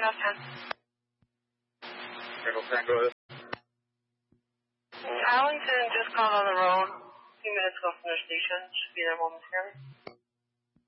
out of 10. Echo 10, go ahead. Arlington just got on the road a few minutes ago from their station. Should be there momentarily.